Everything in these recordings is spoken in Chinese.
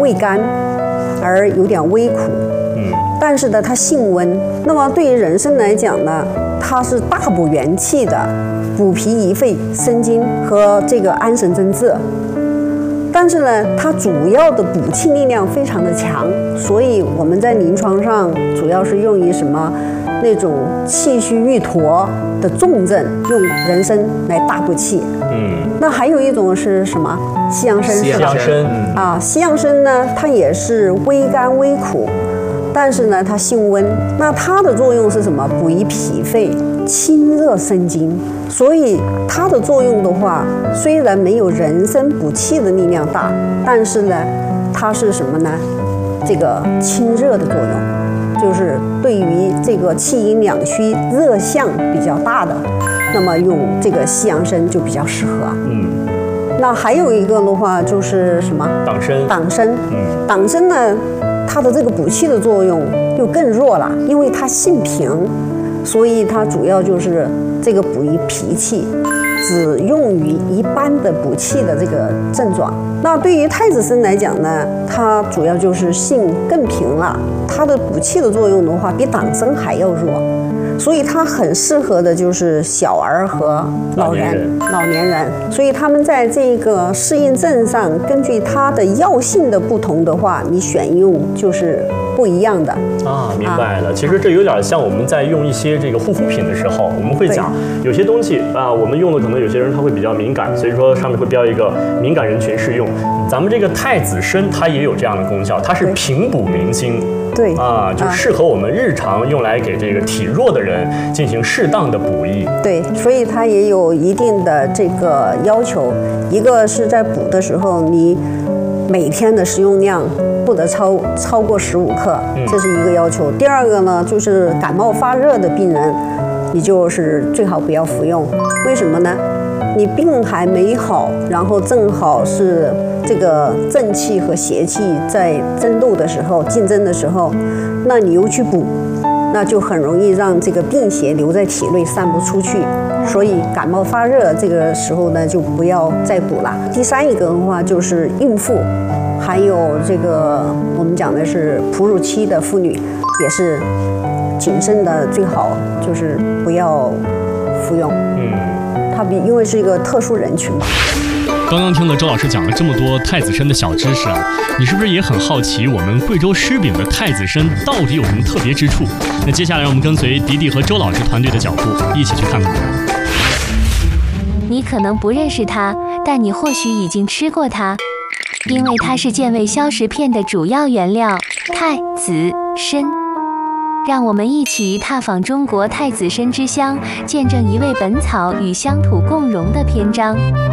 味甘，而有点微苦。但是呢，它性温。那么对于人参来讲呢，它是大补元气的，补脾益肺、生津和这个安神增志。但是呢，它主要的补气力量非常的强，所以我们在临床上主要是用于什么那种气虚郁坨的重症，用人参来大补气。那还有一种是什么？西洋参。 西洋参啊，西洋参呢，它也是微甘微苦。但是呢，它性温，那它的作用是什么？补益脾肺、清热生津。所以它的作用的话，虽然没有人参补气的力量大，但是呢，它是什么呢？这个清热的作用，就是对于这个气阴两虚、热象比较大的，那么用这个西洋参就比较适合。那还有一个的话就是什么？ 党参。 党参。党参呢？它的这个补气的作用就更弱了，因为它性平，所以它主要就是这个补益脾气，只用于一般的补气的这个症状。那对于太子参来讲呢，它主要就是性更平了，它的补气的作用的话比党参还要弱，所以它很适合的就是小儿和老年人。所以他们在这个适应症上，根据它的药性的不同的话，你选用就是不一样的。 明白了。其实这有点像我们在用一些这个护肤品的时候，我们会讲有些东西我们用的可能有些人他会比较敏感，所以说上面会标一个敏感人群适用。咱们这个太子参它也有这样的功效，它是平补明经。 对就适合我们日常用来给这个体弱的人进行适当的补益。 对，所以它也有一定的这个要求。一个是在补的时候，你每天的食用量不得超过15克，这是一个要求。第二个呢，就是感冒发热的病人，你就是最好不要服用。为什么呢？你病还没好，然后正好是这个正气和邪气在争斗的时候、竞争的时候，那你又去补，那就很容易让这个病邪留在体内散不出去。所以感冒发热这个时候呢，就不要再补了。第三一个的话就是孕妇，还有这个我们讲的是哺乳期的妇女，也是谨慎的，最好就是不要服用。它因为是一个特殊人群嘛。 刚刚听了周老师讲了这么多太子参的小知识你是不是也很好奇我们贵州狮饼的太子参到底有什么特别之处？那接下来让我们跟随迪迪和周老师团队的脚步，一起去看看。 你可能不认识它，但你或许已经吃过它，因为它是健胃消食片的主要原料——太子参。让我们一起踏访中国太子参之乡，见证一味本草与乡土共融的篇章。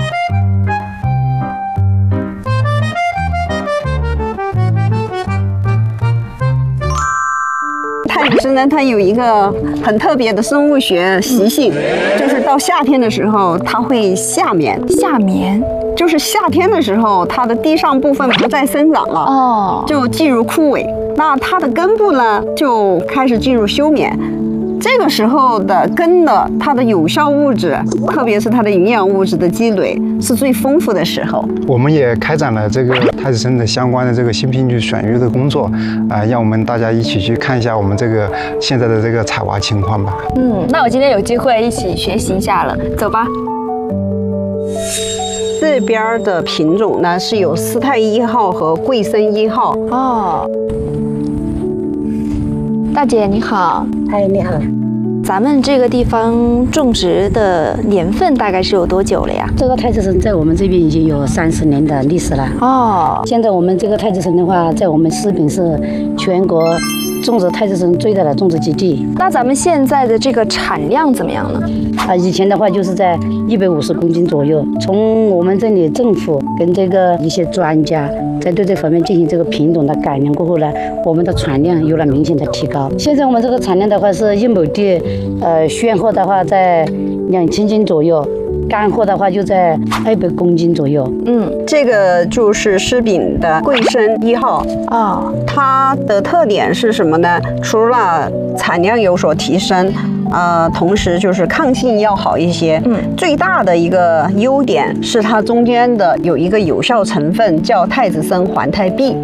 太子参呢，它有一个很特别的生物学习性，就是到夏天的时候，它会夏眠。 夏眠就是夏天的时候，它的地上部分不再生长了，就进入枯萎。那它的根部呢，就开始进入休眠。这个时候的根的它的有效物质，特别是它的营养物质的积累，是最丰富的时候。 我们也开展了这个太子参的相关的这个新品种选育的工作，让我们大家一起去看一下我们这个现在的这个采挖情况吧。 那我今天有机会一起学习一下了，走吧。 这边的品种呢是有斯泰1号和贵参1号。 大姐你好。 嗨，你好。 咱们这个地方种植的年份大概是有多久了呀？ 这个太子参在我们这边已经有30年的历史了。现在我们这个太子参的话，在我们狮饼是全国种植太子参最大的种植基地。 那咱们现在的这个产量怎么样呢？ 以前的话就是在150公斤左右。从我们这里政府跟这个一些专家在对这方面进行这个品种的改良过后呢，我们的产量有了明显的提高。现在我们这个产量的话是1亩地，鲜货的话在2000斤左右。干货的话就在200公斤左右。 这个就是狮饼的贵参1号它的特点是什么呢？除了产量有所提升，同时就是抗性要好一些。最大的一个优点是它中间的有一个有效成分叫太子参环肽吡。